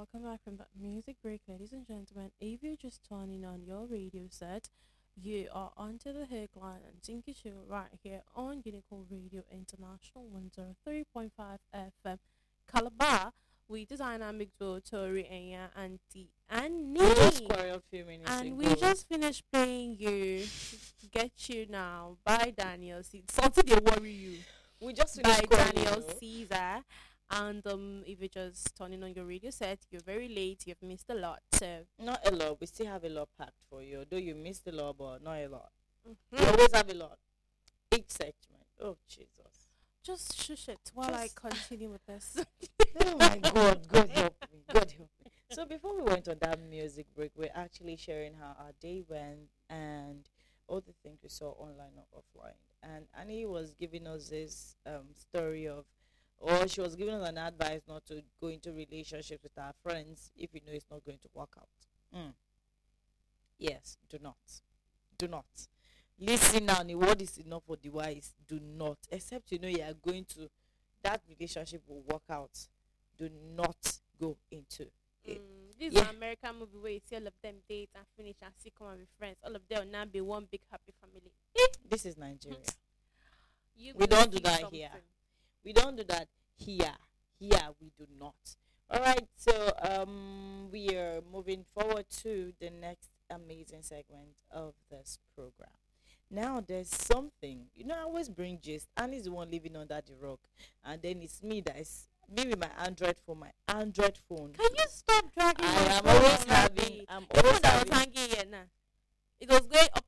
welcome back from that music break, ladies and gentlemen. If you're just turning on your radio set, you are onto the Hookline and Tinky Show right here on Unicorn Radio International 103.5 FM Calabar with designer Mixo Tori Enya and We just Annie. quarreled a few minutes And we ago. just finished playing you Get You Now by Daniel Caesar. Something they worry you We just by finished quarreling, Daniel you know. Caesar. And if you're just turning on your radio set, you're very late. You've missed a lot. So Not a lot. We still have a lot packed for you. Although you missed a lot, but not a lot. We mhm. always have a lot. Each segment. Oh, Jesus. Just shush it while I Just- continue with this. Oh, my God. God help me. God help me. So before we went on that music break, we're actually sharing how our day went and all the things we saw online or offline. And Annie was giving us this story of, or she was giving us an advice not to go into relationships with our friends if you know it's not going to work out. Mm. Yes, do not. Do not. Listen now, the word is enough for the wise. Do not. Except you know you are going to, that relationship will work out. Do not go into it. This is Yeah. an American movie where you see all of them date and finish and still come and be friends. All of them will now be one big happy family. This is Nigeria. You We go don't do see that something. here. We don't do that here. Here we do not. All right. So we are moving forward to the next amazing segment of this program. Now there's something, you know, I always bring gist. Annie's the one living under the rock, and then it's me that is me with my Android phone. My Android phone. Can you stop dragging I my am phone always already? having. I'm The phone always that was having. hanging here now. It was going up.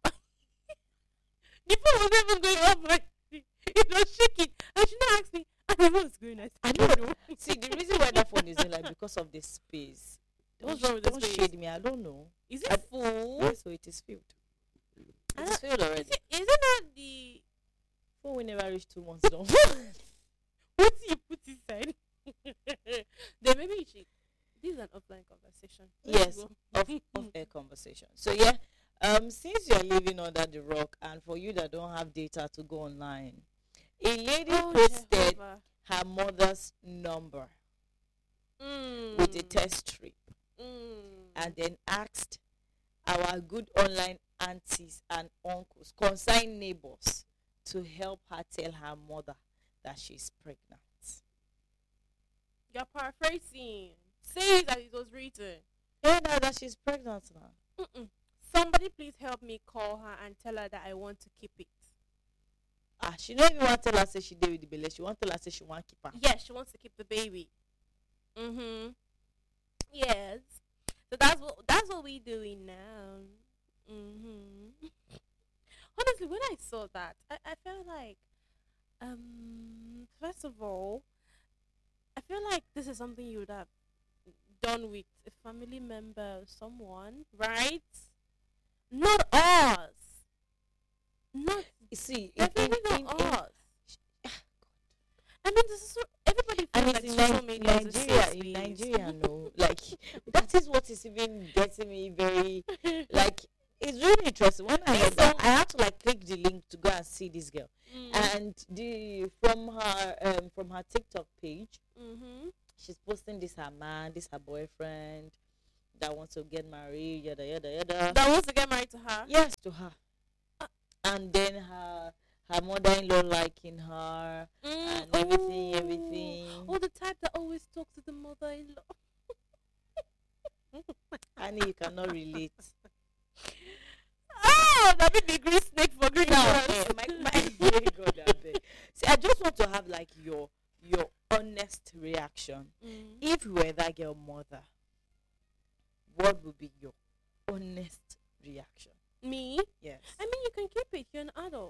The phone was even going up. It was shaking. And she now asked me, and the phone was going. I don't know. See, the reason why that phone is in like because of the space. What's wrong with the Don't space? shade me. I don't know. Is I- it full? Yes, so it is filled. I It is don't- filled already. Is it not the Phone will never reach 2 months long. what you put inside? Then maybe you should. This is an offline conversation. Yes, go. of air conversation. So yeah, since you're living under the rock, and for you that don't have data to go online, a lady Oh, posted Jehovah. her mother's number with a test strip, and then asked our good online aunties and uncles, consigned neighbors, to help her tell her mother that she's pregnant. You're paraphrasing. Say that it was written. Yeah, now that she's pregnant now. Somebody please help me call her and tell her that I want to keep it. She don't even want to tell her say she did with the belly. She want to tell her say she want keep her. Yes, she wants to keep the baby. Yes. So that's what we doing now. Honestly, when I saw that, I felt like first of all, I feel like this is something you would have done with a family member or someone, right? Not us. Not You see, definitely not us. I mean, this is everybody and feels it's like in social media is a Nigeria, safe in space. Nigeria, no, like that is what is even getting me very, like, it's really interesting. When I heard that, I had to like click the link to go and see this girl, and the from her TikTok page, she's posting this her man, this her boyfriend that wants to get married, yada yada yada. That wants to get married to her. Yes, to her, and then her mother-in-law liking her and everything. Oh, the type that always talks to the mother-in-law. Annie, you cannot relate. Oh, that made me green snake for green Now, grass. my God, I beg. See, I just want to have like your honest reaction. If you were that girl mother, what would be your honest reaction? Me? Yes. I mean, you can keep it. You're an adult.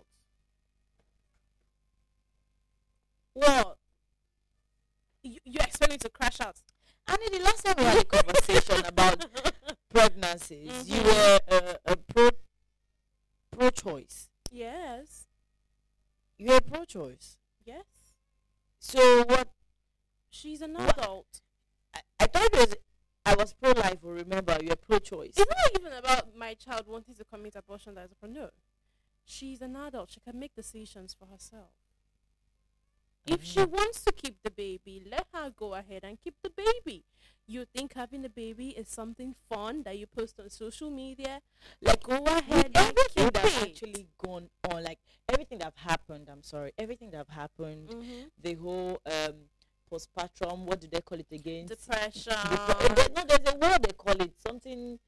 What? You expect me to crash out? Annie, the last time we had a conversation about pregnancies, you Mhm. were a pro-choice. Yes. You were pro-choice. Yes. So what? She's an What? adult. I thought it was. I was pro-life. Remember, you're pro-choice. It's not even about my child wanting to commit abortion that is a no. She's an adult. She can make decisions for herself. If she wants to keep the baby, let her go ahead and keep the baby. You think having a baby is something fun that you post on social media? Like, Go with ahead and everything keep that's it. actually gone on, like everything that have happened, I'm sorry, everything that have happened, Mm-hmm. the whole postpartum, what do they call it again? Depression. No, there's a word they call it, something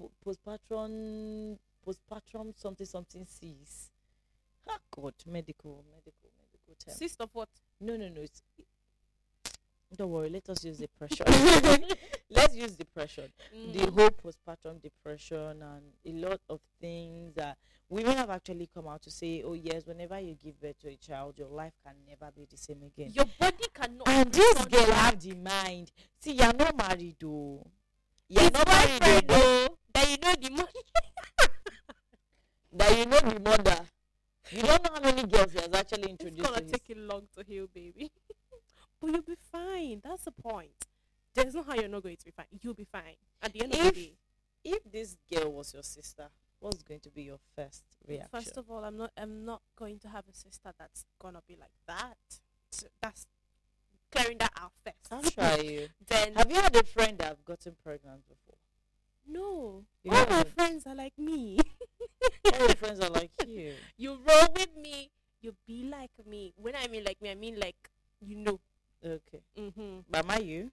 postpartum, something cease. Ah, God, medical term. Cyst of what? No, it's, don't worry, let us use depression. Let's use depression. The Mhm. whole postpartum depression and a lot of things that women have actually come out to say, oh yes, whenever you give birth to a child, your life can never be the same again. Your body cannot. And this return girl back. have the mind. See, you're not married though. You're His not married boyfriend, though. though, that you know the money. That you know the mother. You don't know how many girls he has actually It's introduced gonna to his. take you long to heal, baby. But you'll be fine. That's the point. There's no how you're not going to be fine. You'll be fine at the end of the day. If this girl was your sister, what's going to be your first reaction? First of all, I'm not going to have a sister that's gonna be like that. So that's clearing that out first. I'll try you. Then Have you had a friend that have gotten pregnant before? no, You all my haven't? friends are like me. All your friends are like you. You roll with me. You be like me. When I mean like me, I mean like you know. Okay. Mm-hmm. But am I you?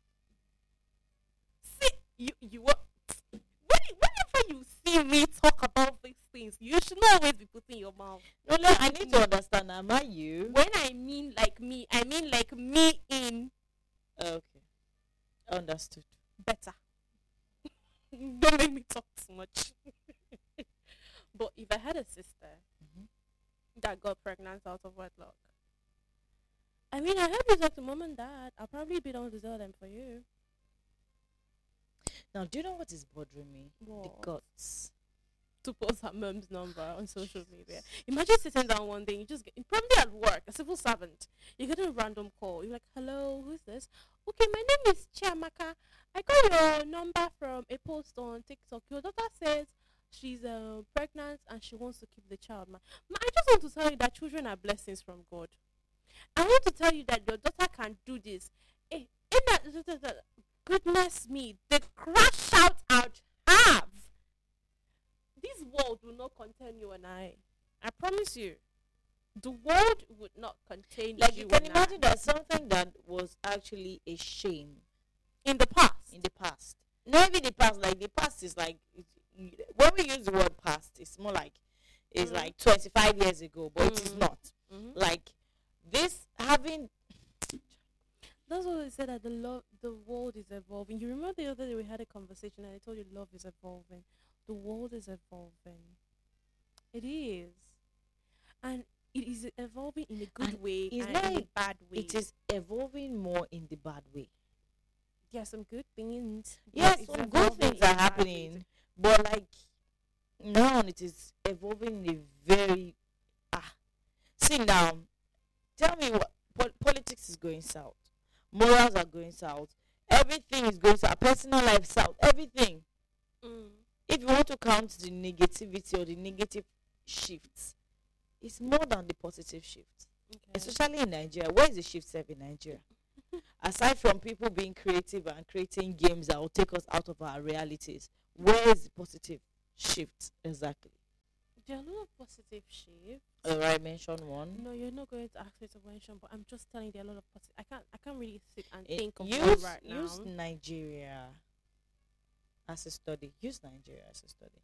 See, you what? Whenever you see me talk about these things, you should not always be putting your mouth. No, no, I need to understand. Am I you? When I mean like me, I mean like me in Okay. Understood. better. Don't make me talk too much. But if I had a sister Mhm. that got pregnant out of wedlock, I mean, I hope you talk to mom and dad. I'll probably be the one to tell them for you. Now, do you know what is bothering me? What? The guts. To post her mom's number on social media. Imagine sitting down one day, you just get, probably at work, a civil servant. You get a random call. You're like, hello, who's this? Okay, my name is Chiamaka. I got your number from a post on TikTok. Your daughter says she's pregnant and she wants to keep the child. I just want to tell you that children are blessings from God. I want to tell you that your daughter can do this. In that, goodness me, the crash out I'd have. This world will not contain you and I. I promise you. The world would not contain Like, you you can and imagine I. that something that was actually a shame In the past. in the past. Not even the past. Like, the past is like, when we use the word past, it's more like, it's Mhm. like 25 years ago, but it is Mhm. not. Mhm. Like, this having. That's what they said, that the world is evolving. You remember the other day we had a conversation and I told you love is evolving. The world is evolving. It is. And it is evolving in a good And way it's and not in a a- bad way. It is evolving more in the bad way. There are some good things. but Yes, it's some good evolving things in a are bad happening, way. but like now it is evolving in a very See now, tell me what politics is going south, morals are going south, everything is going south, personal life south, everything. Mm. If you want to count the negativity or the negative shifts, it's more than the positive shift. Okay. Especially in Nigeria. Where is the shift serve in Nigeria? Aside from people being creative and creating games that will take us out of our realities, where is the positive shift exactly? There are a lot of positive shifts. I mentioned one. No, you're not going to ask me to mention, but I'm just telling you there are a lot of positive. I can't really sit and Eh, think of one use right now. use Nigeria as a study. Use Nigeria as a study.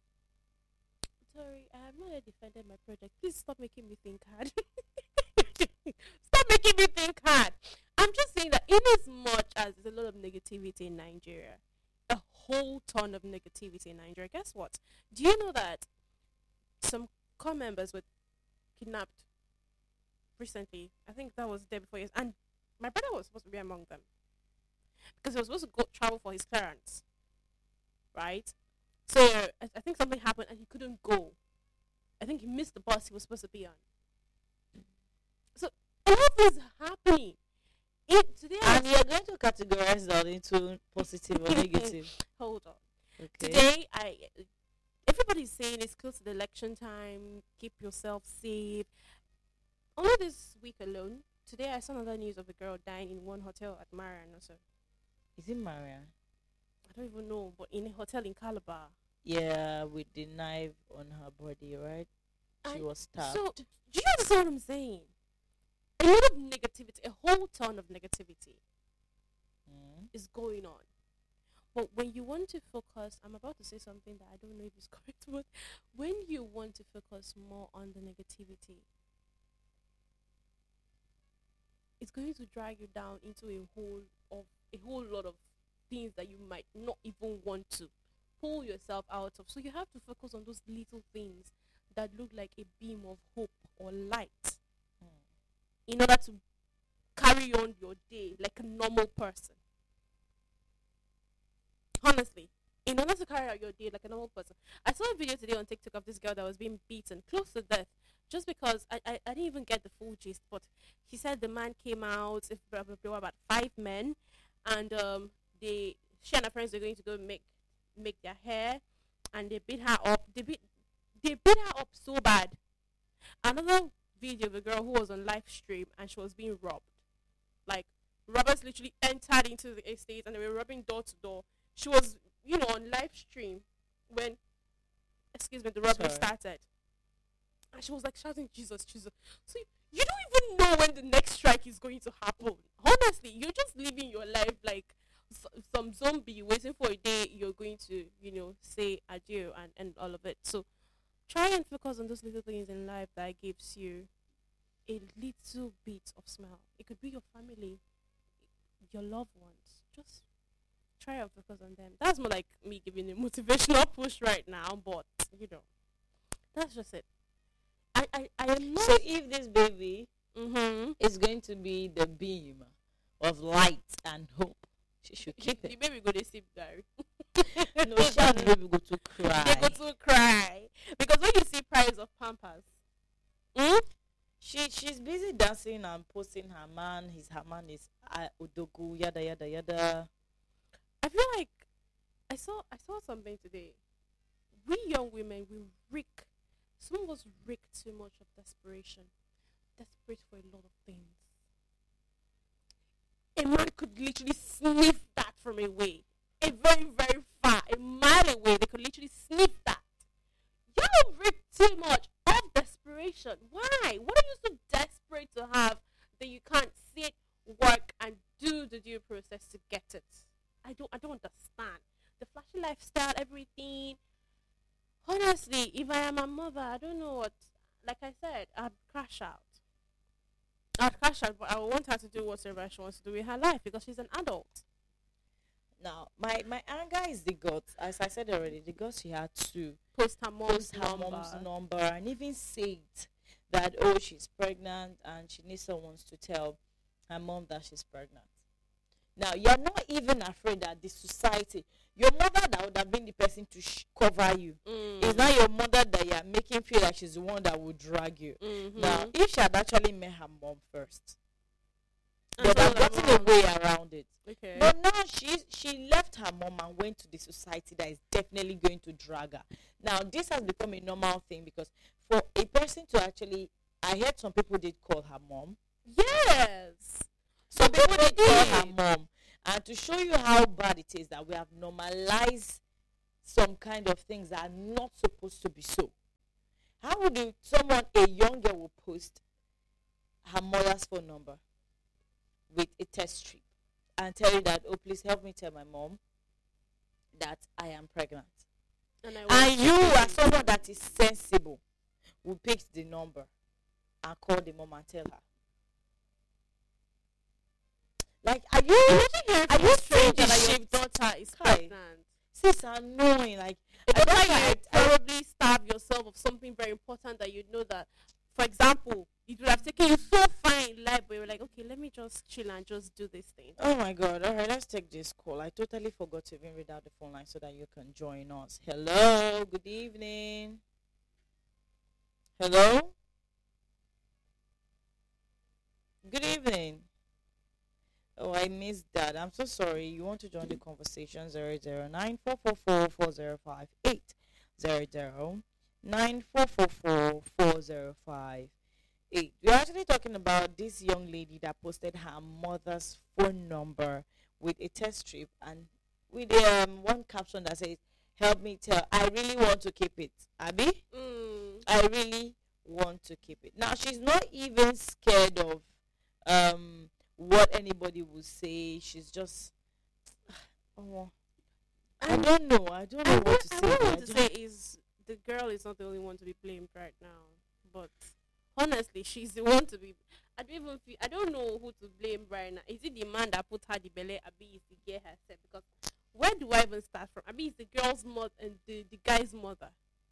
Sorry, I have not yet defended my project. Please stop making me think hard. Stop making me think hard. I'm just saying that in as much as there's a lot of negativity in Nigeria, a whole ton of negativity in Nigeria, guess what? Do you know that some core members were kidnapped recently? I think that was the day before years. And my brother was supposed to be among them because he was supposed to go travel for his clearance, right? So I think something happened and he couldn't go. I think he missed the bus he was supposed to be on. So a lot of things are happening. Today, And you're going to categorize that into positive or negative. hold on. Okay. Today, everybody's saying it's close to the election time. Keep yourself safe. Only this week alone, today I saw another news of a girl dying in one hotel at Marian also. Is it Maria? I don't even know, but in a hotel in Calabar. Yeah, with the knife on her body, right? She And was stabbed. so, do you understand what I'm saying? A lot of negativity, a whole ton of negativity Mm. is going on. But when you want to focus, I'm about to say something that I don't know if it's correct, but when you want to focus more on the negativity, it's going to drag you down into a whole lot of things that you might not even want to pull yourself out of. So you have to focus on those little things that look like a beam of hope or light Mm. in order to carry on your day like a normal person. Honestly, in order to carry out your day like a normal person. I saw a video today on TikTok of this girl that was being beaten close to death just because I didn't even get the full gist, but he said the man came out, if there were about 5 men, and she and her friends were going to go make their hair, and they beat her up. They beat her up so bad. Another video of a girl who was on live stream and she was being robbed. Like, robbers literally entered into the estate and they were robbing door to door. She was, on live stream when, the robbery Sorry. started. And she was like shouting, Jesus, Jesus. So you don't even know when the next strike is going to happen. Honestly, you're just living your life like some zombie waiting for a day you're going to, say adieu and all of it. So try and focus on those little things in life that gives you a little bit of smile. It could be your family, your loved ones. Just try and focus on them. That's more like me giving a motivational push right now, but that's just it. I am not. So if this baby Mm-hmm. is going to be the beam of light and hope, she should keep The it. baby go to sleep, Gary. No, she and the baby go to cry. They go to cry because when you see price of Pampers, She's busy dancing and posting her man. Her man is Udogu, yada yada yada. I feel like I saw something today. We young women, some of us reek too much of desperation. Desperate for a lot of things. A man could literally sniff that from away. A very, very far, a mile away, they could literally sniff that. Y'all reek too much of desperation. Why? What are you so desperate to have that you can't sit, work, and do the due process to get it? I don't understand. The flashy lifestyle, everything. Honestly, if I am a mother, I don't know what. Like I said, I'd crash out. But I want her to do whatever she wants to do with her life because she's an adult. Now, my anger is the guts. As I said already, the guts she had to Post her mom's post her number. mom's number and even say it that, oh, she's pregnant and she needs someone to tell her mom that she's pregnant. Now, you're not even afraid that the society, your mother that would have been the person to cover you, is not your mother that you're making feel like she's the one that would drag you. Mm-hmm. Now, if she had actually met her mom first, And they'd have told her gotten a mom. way around it. Okay. But now she left her mom and went to the society that is definitely going to drag her. Now, this has become a normal thing because for a person to actually, I heard some people did call her mom. Yes. Some people people did call her did. mom. And to show you how bad it is that we have normalized some kind of things that are not supposed to be so. How would a young girl will post her mother's phone number with a test strip and tell you that, oh, please help me tell my mom that I am pregnant. And And you, as someone that is sensible, will pick the number and call the mom and tell her. Like, are you seeing the that your shift? daughter is Kai. pregnant? It's annoying. Like, It's I not don't like you like- probably starve yourself of something very important that you know that, for example, it would have taken you so far in life, but you're like, okay, let me just chill and just do this thing. Oh my God. All right, let's take this call. I totally forgot to even read out the phone line so that you can join us. Hello. Good evening. Hello. Good evening. Oh, I missed that. I'm so sorry. You want to join the conversation? 009-444-4058. 009-444-4058. We're actually talking about this young lady that posted her mother's phone number with a test strip and with one caption that says, "Help me tell. I really want to keep it." Abby, I really want to keep it. Now she's not even scared of what anybody will say. She's just oh, I don't know. I don't know what to say. What I want to say is the girl is not the only one to be blamed right now, but honestly, she's the one to be. I don't even feel. I don't know who to blame right now. Is it the man that put her the belly? Abi is the girl herself? Because where do I even start from? Abi is the girl's mother and the guy's mother.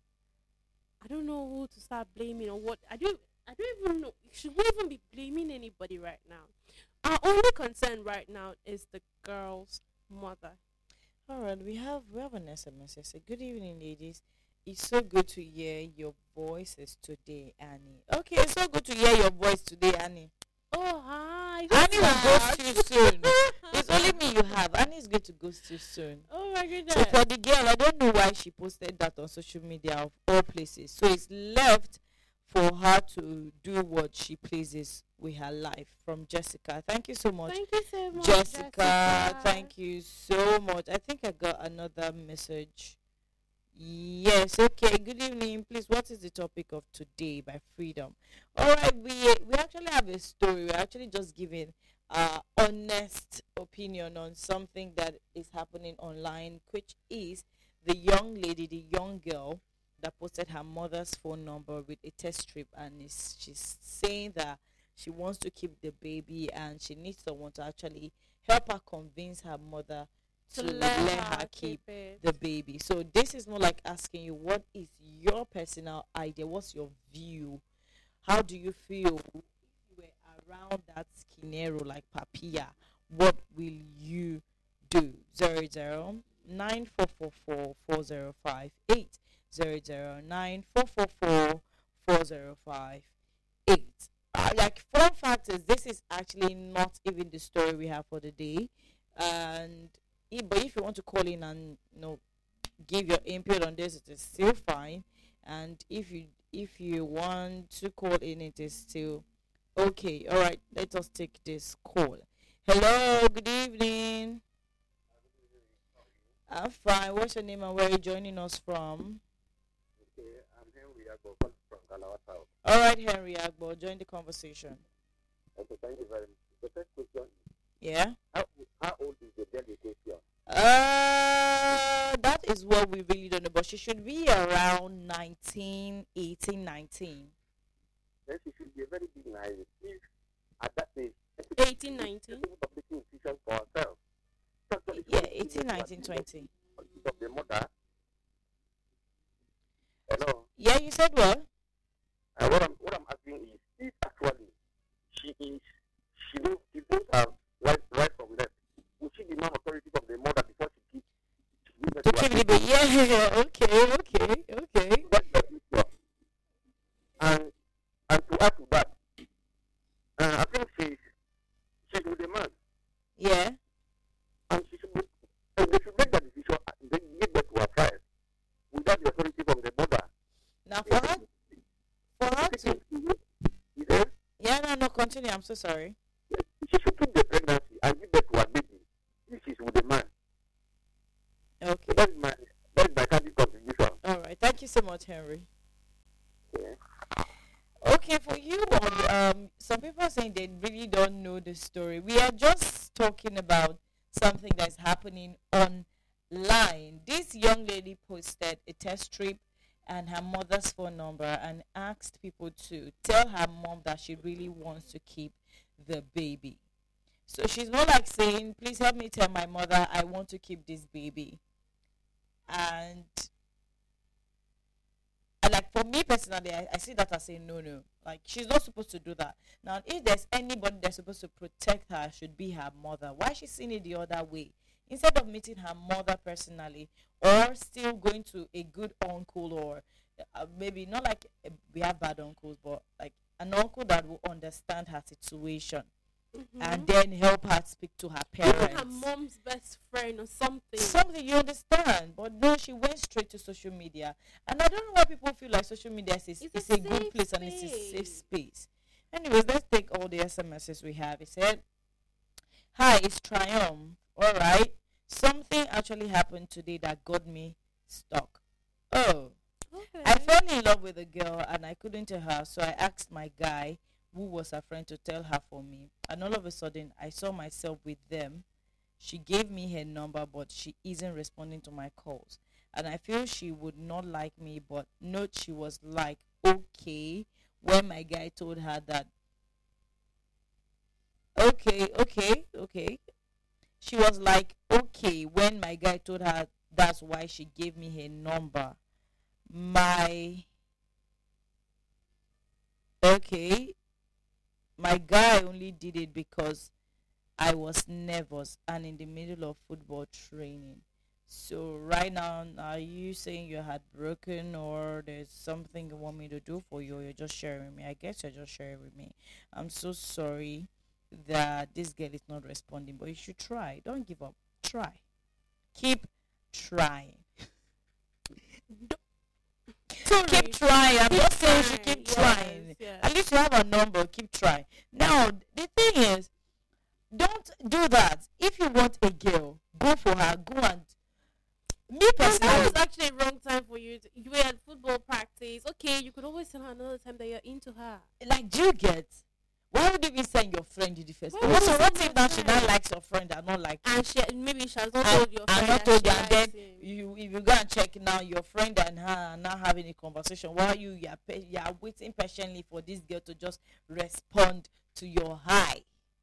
I don't know who to start blaming or what. I don't even know. Should we even be blaming anybody right now? Our only concern right now is the girl's mother. All right, we have an SMS. Say, good evening, ladies. It's so good to hear your voices today, Annie. Okay, it's so good to hear your voice today, Annie. Oh, hi. Annie will ghost you soon. It's only me you have. Annie is going to ghost you soon. Oh my goodness. So for the girl, I don't know why she posted that on social media of all places. So it's left for her to do what she pleases with her life. From Jessica. Thank you so much. Thank you so much, Jessica. Thank you so much. I think I got another message. Yes, okay. Good evening. Please, what is the topic of today by Freedom? All right, we actually have a story. We're actually just giving honest opinion on something that is happening online, which is the young lady, the young girl that posted her mother's phone number with a test strip, and she's saying that she wants to keep the baby and she needs someone to actually help her convince her mother to let her keep the baby. So this is more like asking you, what is your personal idea? What's your view? How do you feel if you were around that scenario like Papia? What will you do? 0094444058 0094444058. Like fun fact is, this is actually not even the story we have for the day, and but if you want to call in and give your input on this, it is still fine. And if you want to call in, it is still okay. All right, let us take this call. Hello, good evening. I'm fine. What's your name and where are you joining us from? Okay, I'm Henry Agbo from Galawa South. All right, Henry Agbo, join the conversation. Okay, thank you very much. The first question is, Yeah. how old is the delegation? That is what we really don't know, but she should be around 19, 18, 19. Then she should be a very big naive. If at that age, 18, 19. of making decisions for herself. Yeah, 18, 19, 20. Of the mother. Hello. Yeah, you said what? What I'm asking is, if actually she don't have right from left, would she demand authority from the mother before she gives To keep the baby. Yeah, okay. That's the issue. And to add to that, I think she's with the man, Yeah. and they should make that decision and then give birth to her child without the authority from the mother. Now for her to, You know, yeah, no, continue. I'm so sorry. she should keep the pregnancy and give birth to her baby if she's with the man. Okay. So that's my candid contribution. All right. Thank you so much, Henry. Yeah. Okay, for you, some people are saying they really don't know the story. We are just talking about something that's happening online. This young lady posted a test strip and her mother's phone number and asked people to tell her mom that she really wants to keep the baby. So she's more like saying, please help me tell my mother I want to keep this baby. And like for me personally, I see that as a no. Like she's not supposed to do that. Now, if there's anybody that's supposed to protect her, should be her mother. Why is she seeing it the other way? Instead of meeting her mother personally, or still going to a good uncle, or maybe not like we have bad uncles, but like an uncle that will understand her situation. And then help her speak to her parents. Even her mom's best friend or something. Something you understand. But no, she went straight to social media. And I don't know why people feel like social media is a good place and it's a safe space. Anyways, let's take all the SMSs we have. He said, "Hi, it's Triumph. All right. Something actually happened today that got me stuck. Oh, I Okay. fell in love with a girl and I couldn't tell her, so I asked my guy, who was a friend, to tell her for me. And all of a sudden, I saw myself with them. She gave me her number, but she isn't responding to my calls. And I feel she would not like me, but note she was like, okay, when my guy told her that, okay. She was like, okay, when my guy told her that's why she gave me her number. My, okay, my guy only did it because I was nervous and in the middle of football training. So right now, are you saying you're heartbroken or there's something you want me to do for you? Or you're just sharing with me. I guess you're just sharing with me. I'm so sorry that this girl is not responding, but you should try. Don't give up. Try. Keep trying. Keep trying. I'm just saying you should keep trying. Yes. At least you have a number. Keep trying. Now, the thing is, don't do that. If you want a girl, go for her. Go and me That personally. was actually a wrong time for you. You were at football practice. Okay, you could always tell her another time that you're into her. Like, do you get? Why would you even send your friend in the first Why place? would So you what send if your now she friend? now likes your friend and not like you? And maybe she has not And, told your friend and not that told she you, and then likes him. you if you go and check now, your friend and her are now having a conversation while you are waiting patiently for this girl to just respond to your hi.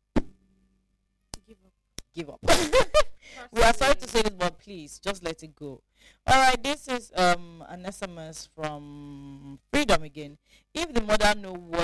Give up. Give up. We are sorry to say this, but please just let it go. All right, this is an SMS from Freedom again. If the mother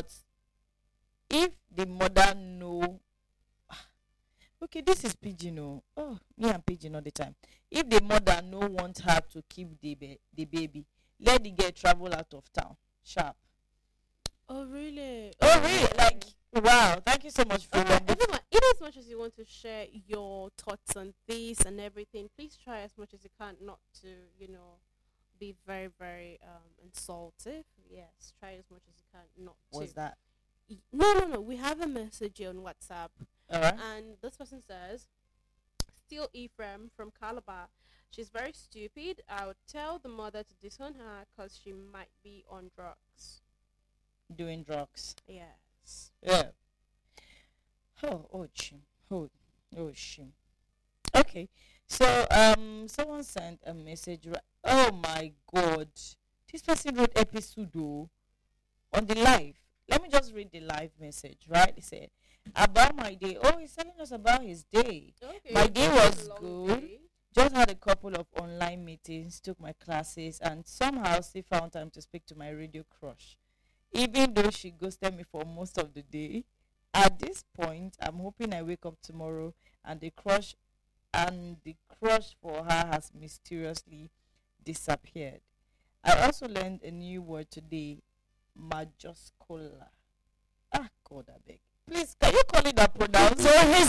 know, okay, this is pigeon. Oh, me and pigeon all the time. If the mother no want her to keep the baby, let the girl travel out of town. Sharp. Oh really? Oh really? Like, wow. Thank you so much, Freedom. Alright, everyone, in as much as you want to share your thoughts on this and everything, please try as much as you can not to, be very, very insultive. Yes, try as much as you can not to. Was that? No. We have a message here on WhatsApp, All right. and this person says, "Still Ephraim from Calabar. She's very stupid. I would tell the mother to disown her because she might be on drugs." Doing drugs. Yes. Yeah. Oh, shame. Oh, shame. Okay. So, someone sent a message. Oh my God, this person wrote episode on the live. Let me just read the live message. Right? He said about my day. Oh, he's telling us about his day. Okay. My day that's was a long good. day. Just had a couple of online meetings, took my classes, and somehow still found time to speak to my radio crush. Even though she ghosted me for most of the day, at this point, I'm hoping I wake up tomorrow and the crush for her has mysteriously disappeared. I also learned a new word today, majuscula. Ah, God, I beg. Please, can you call it that pronounce?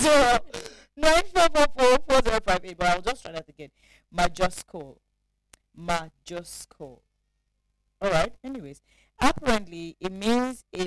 09094444058. But I'll just try that again. Majuscule. All right. Anyways, apparently it means a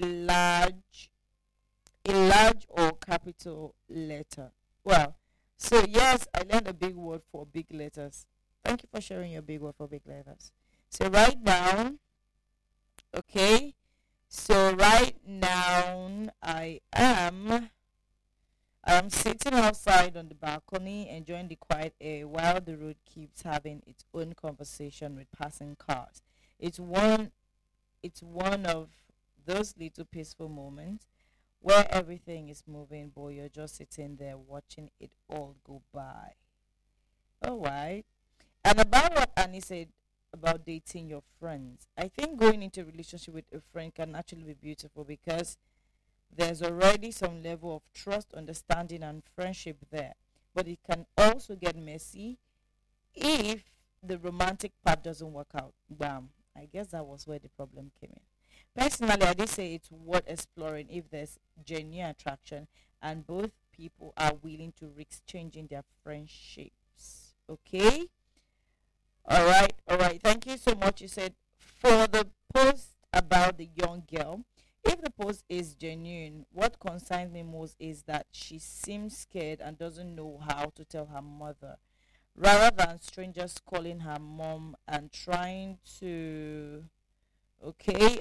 large or capital letter. Well, so yes, I learned a big word for big letters. Thank you for sharing your big word for big letters. So right now, okay. So right now I am sitting outside on the balcony enjoying the quiet air while the road keeps having its own conversation with passing cars. It's one of those little peaceful moments where everything is moving, but you're just sitting there watching it all go by. All right. And about what Annie said about dating your friends, I think going into a relationship with a friend can actually be beautiful because there's already some level of trust, understanding, and friendship there. But it can also get messy if the romantic part doesn't work out. Bam. I guess that was where the problem came in. Personally, I did say it's worth exploring if there's genuine attraction and both people are willing to risk changing their friendships. Okay? All right. Thank you so much. You said for the post about the young girl, if the post is genuine, what concerns me most is that she seems scared and doesn't know how to tell her mother, rather than strangers calling her mom and trying to, okay,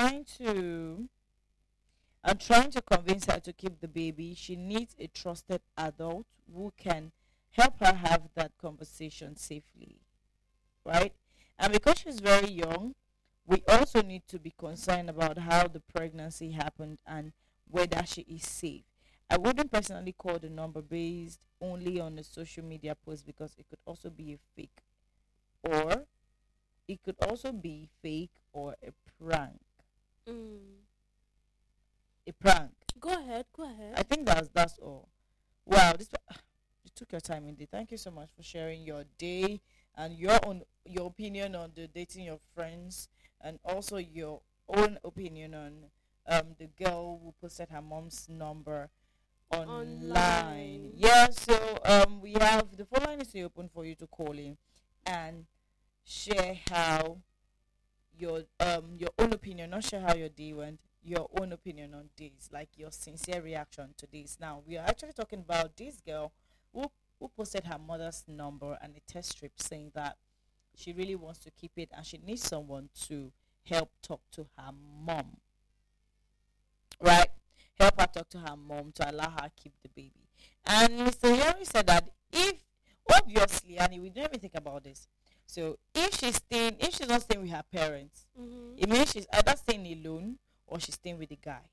and trying to convince her to keep the baby. She needs a trusted adult who can help her have that conversation safely, right? And because she's very young, we also need to be concerned about how the pregnancy happened and whether she is safe. I wouldn't personally call the number based only on the social media post, because it could also be a fake, or it could also be fake or a prank. Mm. A prank. Go ahead. I think that's all. Wow, you took your time indeed. Thank you so much for sharing your day and your opinion on the dating your friends, and also your own opinion on the girl who posted her mom's number online. Yeah, so we have the phone line is still open for you to call in and share how your own opinion, not share how your day went, your own opinion on this, like your sincere reaction to this. Now we are actually talking about this girl who posted her mother's number and a test strip, saying that she really wants to keep it and she needs someone to help talk to her mom, right? Help her talk to her mom to allow her keep the baby. And Mr. Henry said that if, obviously, and we didn't even think about this, so if she's not staying with her parents, it means she's either staying alone or she's staying with the guy.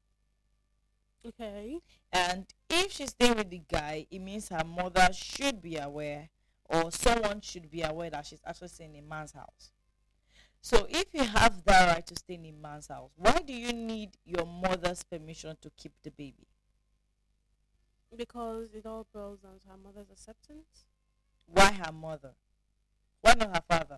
Okay. And if she's staying with the guy, it means her mother should be aware, or someone should be aware, that she's actually staying in a man's house. So if you have that right to stay in a man's house, why do you need your mother's permission to keep the baby? Because it all boils down to her mother's acceptance. Why her mother? Why not her father?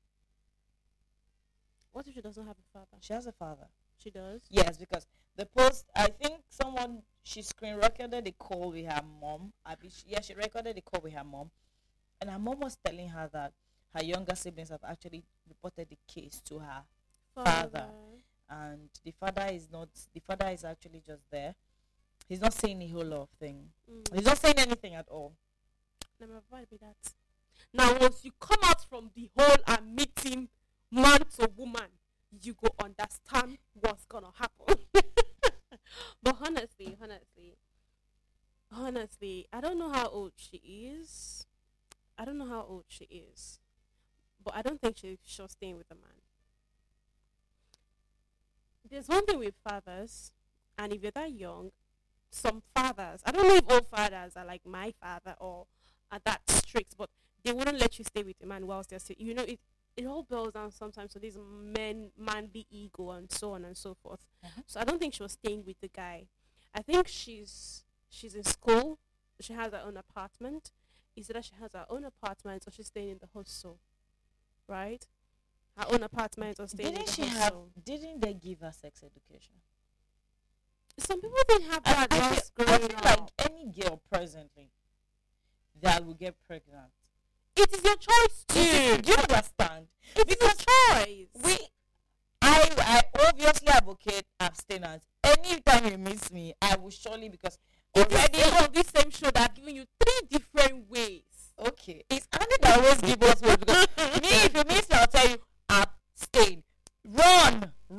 What if she doesn't have a father? She has a father. She does? Yes, because the post, I think she screen recorded the call with her mom. She recorded the call with her mom. And her mom was telling her that her younger siblings have actually reported the case to her father. And the father is actually just there. He's not saying a whole lot of things. He's not saying anything at all. Never be that. Now, once you come out from the hole and meet him, man to woman, you go understand what's gonna happen. But honestly, I don't know how old she is. But I don't think she's staying with a man. There's one thing with fathers, and if you're that young, some fathers, I don't know if all fathers are like my father or are that strict, but they wouldn't let you stay with a man whilst they're still, it all boils down sometimes to this manly ego and so on and so forth. So I don't think she was staying with the guy. I think she's in school. She has her own apartment. Either she has her own apartment or she's staying in the hostel, right? Her own apartment or staying in the hostel. Didn't they give her sex education? Some people didn't have that whilst I growing feel up. like any girl presently that will get pregnant, It is your choice too. do you understand? It is your choice. I obviously advocate abstinence. Anytime you miss me, I will surely, because already on this same show that are giving you 3 different ways. Okay, it's Andy that always give us ways, because me, if you miss me, I'll tell you abstain, run.